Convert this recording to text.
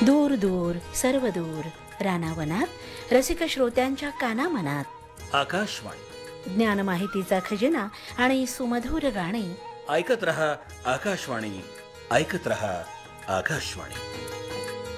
दूर दूर सर्व दूर रानावनात रसिक श्रोत्यांच्या कानामनात आकाशवाणी ज्ञान माहितीचा खजिना आणि सुमधुर गाणे ऐकत रहा आकाशवाणी, ऐकत रहा आकाशवाणी.